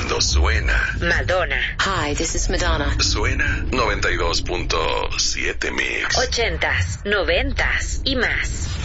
cuando suena. Madonna. Hi, this is Madonna. Suena 92.7 Mix. 80s, 90s y más.